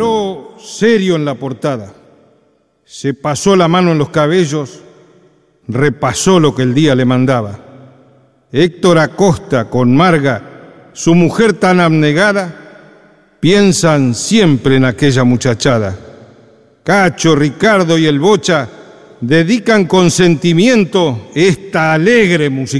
paró serio en la portada. Se pasó la mano en los cabellos, repasó lo que el día le mandaba. Héctor Acosta con Marga, su mujer tan abnegada, piensan siempre en aquella muchachada. Cacho, Ricardo y el Bocha dedican con sentimiento esta alegre música.